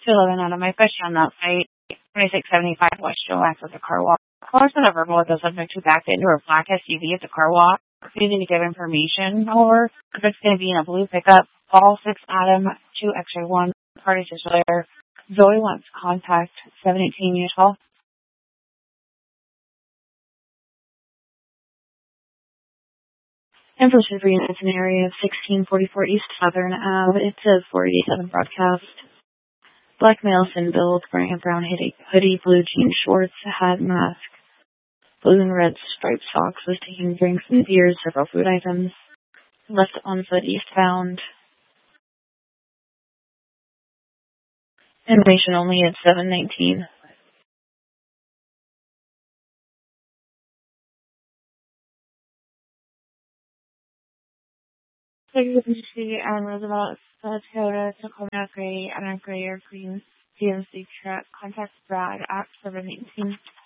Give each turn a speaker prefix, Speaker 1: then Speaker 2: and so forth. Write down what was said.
Speaker 1: 211 out of my fish on that site, 2675 West Joe after the car wash. Callers on a verbal with the subject to back into a black SUV at the car wash. Refusing to give information, however, if it's going to be in a blue pickup, all 6 Adam, 2 X-ray 1, party sister. Zoe wants to contact 718 years old. And for Super Unit, it's an area of 1644 East Southern Ave. It says 487 broadcast. Black male, thin build, wearing a brown hoodie, blue jean shorts, hat, mask, blue and red striped socks, was taking drinks and beers, several food items. Left on foot eastbound. Information only at 719. Toyota and Roosevelt, Toyota, Tacoma Gray, and a gray or green GMC truck. Contact Brad at 718.